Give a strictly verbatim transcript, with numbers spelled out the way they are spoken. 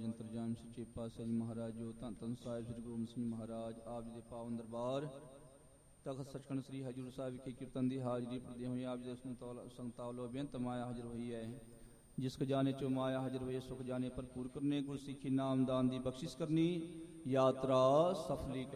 ਰਾਜ ਅੰਤਰਜਾਮ ਸੱਚੇ ਪਾਤਸ਼ਾਹ ਜੀ ਮਹਾਰਾਜ ਜੋ ਧੰਨ ਧੰਨ ਸਾਹਿਬ ਸ੍ਰੀ ਗੁਰੂ ਗੋਬਿੰਦ ਸਿੰਘ ਮਹਾਰਾਜ ਆਪ ਜੀ ਦੇ ਪਾਵਨ ਦਰਬਾਰ ਤਖਤ ਸੱਚਖੰਡ ਸ੍ਰੀ ਹਜ਼ੂਰ ਸਾਹਿਬ ਵਿਖੇ ਕੀਰਤਨ ਦੀ ਹਾਜ਼ਰੀ ਭਰਦੇ ਹੋਏ ਆਪ ਜੀ ਦੇ ਸੰਤਾਵਲੋ ਬੇਅੰਤ ਮਾਇਆ ਹਾਜ਼ਰ ਹੋਈ ਹੈ। ਜਿਸ ਖਜ਼ਾਨੇ ਚੋਂ ਮਾਇਆ ਹਾਜ਼ਰ ਹੋਏ ਸੁਖ ਜਾਣੇ ਭਰਪੂਰ ਕਰਨੇ, ਗੁਰਸਿੱਖੀ ਨਾਮਦਾਨ ਦੀ ਬਖਸ਼ਿਸ਼ ਕਰਨੀ, ਯਾਤਰਾ ਸਫਲੀ